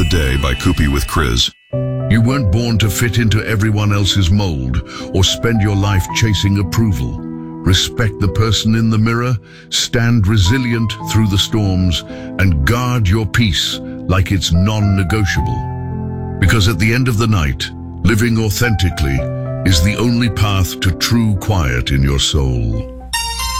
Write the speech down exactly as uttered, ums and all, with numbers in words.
Day by Koopy with Kriz. You weren't born to fit into everyone else's mold or spend your life chasing approval. Respect the person in the mirror, stand resilient through the storms, and guard your peace like it's non-negotiable. Because at the end of the night, living authentically is the only path to true quiet in your soul.